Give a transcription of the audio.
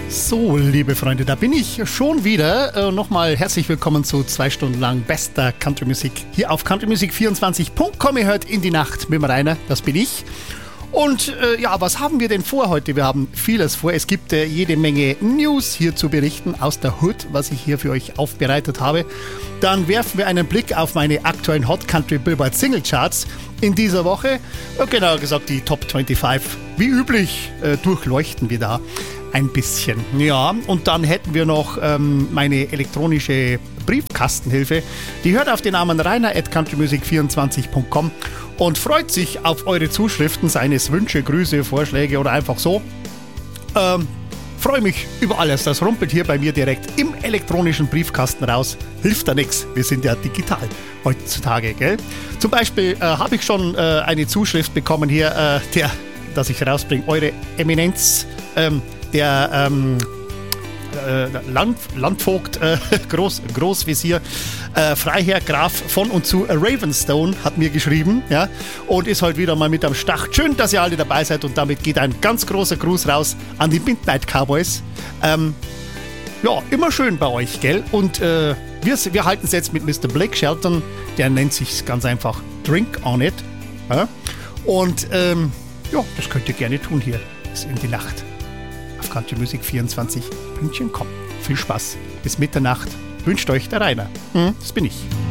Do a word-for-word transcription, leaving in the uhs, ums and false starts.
So, liebe Freunde, da bin ich schon wieder. Äh, Nochmal herzlich willkommen zu zwei Stunden lang bester Country-Musik hier auf country music vierundzwanzig punkt com. Ihr hört in die Nacht mit dem Rainer, das bin ich. Und äh, ja, was haben wir denn vor heute? Wir haben vieles vor. Es gibt äh, jede Menge News hier zu berichten aus der Hood, was ich hier für euch aufbereitet habe. Dann werfen wir einen Blick auf meine aktuellen Hot Country Billboard Single Charts in dieser Woche. Äh, genauer gesagt die Top fünfundzwanzig. Wie üblich äh, durchleuchten wir da ein bisschen. Ja, und dann hätten wir noch ähm, meine elektronische Briefkastenhilfe. Die hört auf den Namen Rainer at country music vierundzwanzig punkt com und freut sich auf eure Zuschriften, seien es Wünsche, Grüße, Vorschläge oder einfach so. Ähm, freue mich über alles. Das rumpelt hier bei mir direkt im elektronischen Briefkasten raus. Hilft da nichts. Wir sind ja digital heutzutage, gell? Zum Beispiel äh, habe ich schon äh, eine Zuschrift bekommen hier, äh, der, dass ich rausbringe, Eure Eminenz, ähm, der ähm, äh, Land, Landvogt, äh, Groß, Großvisier, äh, Freiherr Graf von und zu Ravenstone hat mir geschrieben, ja, und ist heute wieder mal mit am Start. Schön, dass ihr alle dabei seid, und damit geht ein ganz großer Gruß raus an die Midnight Cowboys. Ähm, ja, immer schön bei euch, gell? Und äh, wir, wir halten es jetzt mit Mister Blake Shelton, der nennt sich ganz einfach Drink on It. Ja? Und ähm, ja, das könnt ihr gerne tun hier. Bis in die Nacht. Auf country music vierundzwanzig punkt com. Viel Spaß. Bis Mitternacht wünscht euch der Rainer. Hm, das bin ich.